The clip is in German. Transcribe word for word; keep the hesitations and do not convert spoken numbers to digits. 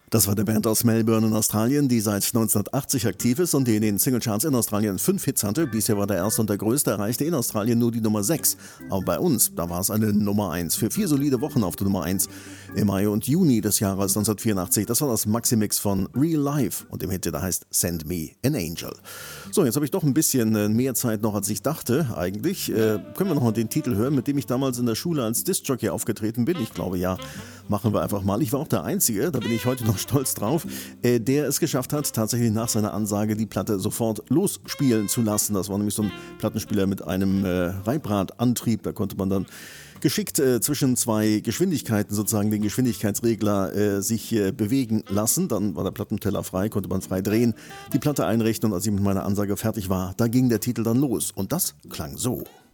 Das war der Band aus Melbourne in Australien, die seit neunzehnhundertachtzig aktiv ist und die in den Singlecharts in Australien fünf Hits hatte. Bisher war der erste und der größte, erreichte in Australien nur die Nummer sechs. Aber bei uns, da war es eine Nummer eins. Für vier solide Wochen auf der Nummer eins im Mai und Juni des Jahres neunzehnhundertvierundachtzig. Das war das Maximix von Real Life und dem Hit, der heißt Send Me an Angel. So, jetzt habe ich doch ein bisschen mehr Zeit noch, als ich dachte. Eigentlich äh, können wir noch mal den Titel hören, mit dem ich damals in der Schule als Diskjockey aufgetreten bin. Ich glaube, ja, machen wir einfach mal. Ich war auch der Einzige, da bin ich heute noch stolz drauf, äh, der es geschafft hat, tatsächlich nach seiner Ansage die Platte sofort losspielen zu lassen. Das war nämlich so ein Plattenspieler mit einem äh, Reibradantrieb. Da konnte man dann geschickt äh, zwischen zwei Geschwindigkeiten sozusagen den Geschwindigkeitsregler äh, sich äh, bewegen lassen. Dann war der Plattenteller frei, konnte man frei drehen, die Platte einrichten und als ich mit meiner Ansage fertig war, da ging der Titel dann los. Und das klang so.